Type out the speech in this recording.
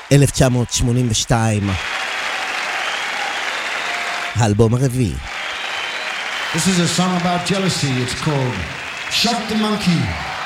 1982. האלבום הרביעי. This is a song about jealousy. It's called Shut the Monkey.